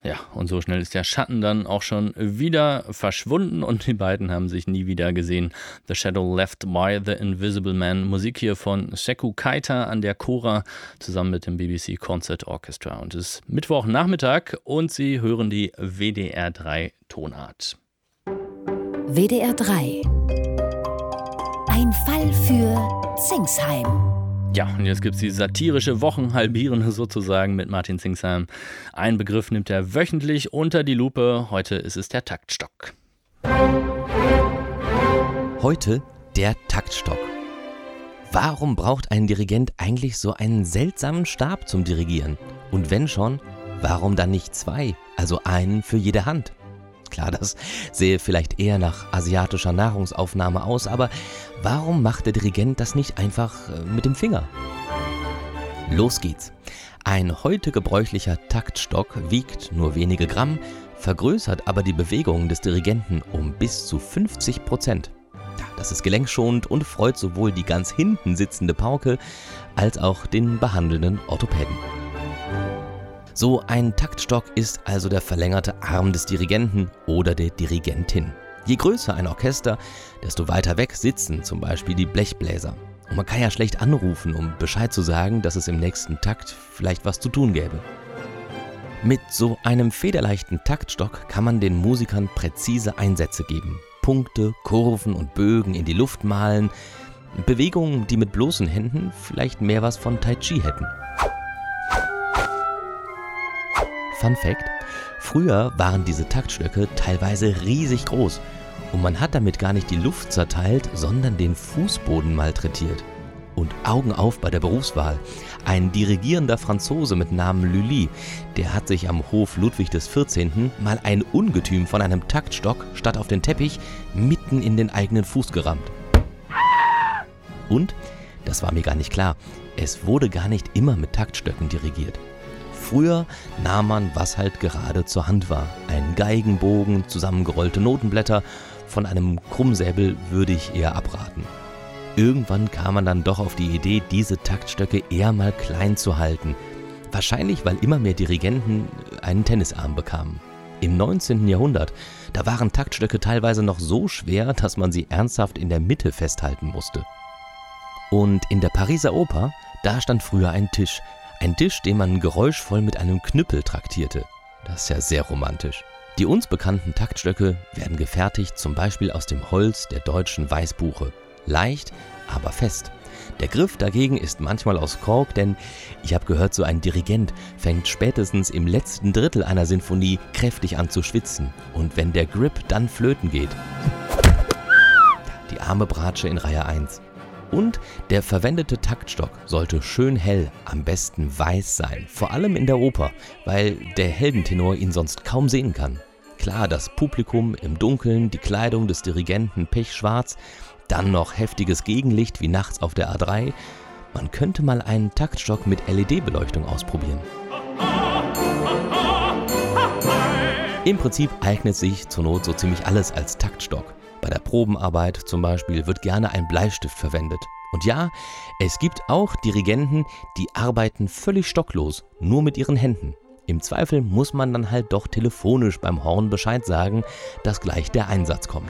Ja, und so schnell ist der Schatten dann auch schon wieder verschwunden und die beiden haben sich nie wieder gesehen. The Shadow Left by the Invisible Man. Musik hier von Sekou Keita an der Kora zusammen mit dem BBC Concert Orchestra. Und es ist Mittwochnachmittag und Sie hören die WDR 3 Tonart. WDR 3. Ein Fall für Zingsheim. Ja, und jetzt gibt es die satirische Wochenhalbierende sozusagen mit Martin Zingsheim. Ein Begriff nimmt er wöchentlich unter die Lupe. Heute ist es der Taktstock. Heute der Taktstock. Warum braucht ein Dirigent eigentlich so einen seltsamen Stab zum Dirigieren? Und wenn schon, warum dann nicht zwei, also einen für jede Hand? Klar, das sähe vielleicht eher nach asiatischer Nahrungsaufnahme aus, aber warum macht der Dirigent das nicht einfach mit dem Finger? Los geht's. Ein heute gebräuchlicher Taktstock wiegt nur wenige Gramm, vergrößert aber die Bewegungen des Dirigenten um bis zu 50%. Ja, das ist gelenkschonend und freut sowohl die ganz hinten sitzende Pauke als auch den behandelnden Orthopäden. So ein Taktstock ist also der verlängerte Arm des Dirigenten oder der Dirigentin. Je größer ein Orchester, desto weiter weg sitzen zum Beispiel die Blechbläser. Und man kann ja schlecht anrufen, um Bescheid zu sagen, dass es im nächsten Takt vielleicht was zu tun gäbe. Mit so einem federleichten Taktstock kann man den Musikern präzise Einsätze geben. Punkte, Kurven und Bögen in die Luft malen. Bewegungen, die mit bloßen Händen vielleicht mehr was von Tai Chi hätten. Fun Fact: Früher waren diese Taktstöcke teilweise riesig groß und man hat damit gar nicht die Luft zerteilt, sondern den Fußboden malträtiert. Und Augen auf bei der Berufswahl. Ein dirigierender Franzose mit Namen Lully, der hat sich am Hof Ludwig XIV. Mal ein Ungetüm von einem Taktstock statt auf den Teppich mitten in den eigenen Fuß gerammt. Und, das war mir gar nicht klar, es wurde gar nicht immer mit Taktstöcken dirigiert. Früher nahm man, was halt gerade zur Hand war. Ein Geigenbogen, zusammengerollte Notenblätter. Von einem Krummsäbel würde ich eher abraten. Irgendwann kam man dann doch auf die Idee, diese Taktstöcke eher mal klein zu halten. Wahrscheinlich, weil immer mehr Dirigenten einen Tennisarm bekamen. Im 19. Jahrhundert, da waren Taktstöcke teilweise noch so schwer, dass man sie ernsthaft in der Mitte festhalten musste. Und in der Pariser Oper, da stand früher ein Tisch. Ein Tisch, den man geräuschvoll mit einem Knüppel traktierte. Das ist ja sehr romantisch. Die uns bekannten Taktstöcke werden gefertigt, zum Beispiel aus dem Holz der deutschen Weißbuche. Leicht, aber fest. Der Griff dagegen ist manchmal aus Kork, denn ich habe gehört, so ein Dirigent fängt spätestens im letzten Drittel einer Sinfonie kräftig an zu schwitzen. Und wenn der Grip dann flöten geht, die arme Bratsche in Reihe 1. Und der verwendete Taktstock sollte schön hell, am besten weiß sein, vor allem in der Oper, weil der Heldentenor ihn sonst kaum sehen kann. Klar, das Publikum im Dunkeln, die Kleidung des Dirigenten pechschwarz, dann noch heftiges Gegenlicht wie nachts auf der A3. Man könnte mal einen Taktstock mit LED-Beleuchtung ausprobieren. Im Prinzip eignet sich zur Not so ziemlich alles als Taktstock. Bei der Probenarbeit zum Beispiel wird gerne ein Bleistift verwendet. Und ja, es gibt auch Dirigenten, die arbeiten völlig stocklos, nur mit ihren Händen. Im Zweifel muss man dann halt doch telefonisch beim Horn Bescheid sagen, dass gleich der Einsatz kommt.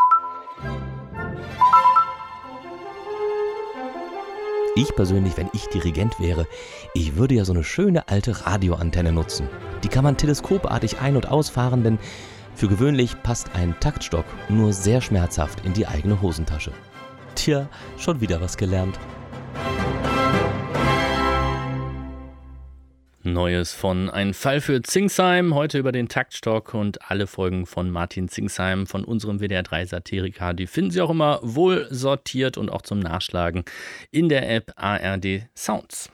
Ich persönlich, wenn ich Dirigent wäre, ich würde ja so eine schöne alte Radioantenne nutzen. Die kann man teleskopartig ein- und ausfahren, denn für gewöhnlich passt ein Taktstock nur sehr schmerzhaft in die eigene Hosentasche. Tja, schon wieder was gelernt. Neues von Ein Fall für Zingsheim, heute über den Taktstock und alle Folgen von Martin Zingsheim von unserem WDR 3 Satiriker, die finden Sie auch immer wohl sortiert und auch zum Nachschlagen in der App ARD Sounds.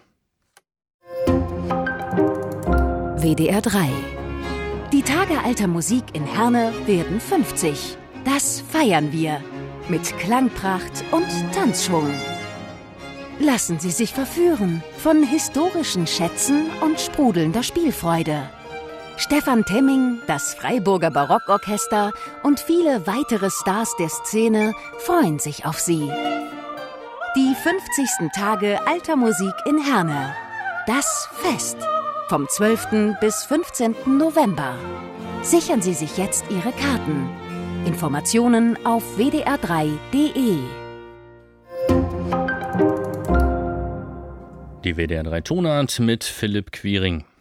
WDR 3. Die Tage alter Musik in Herne werden 50. Das feiern wir mit Klangpracht und Tanzschwung. Lassen Sie sich verführen von historischen Schätzen und sprudelnder Spielfreude. Stefan Temming, das Freiburger Barockorchester und viele weitere Stars der Szene freuen sich auf Sie. Die 50. Tage alter Musik in Herne. Das Fest. Vom 12. bis 15. November. Sichern Sie sich jetzt Ihre Karten. Informationen auf wdr3.de. Die WDR 3 Tonart mit Philipp Quiring.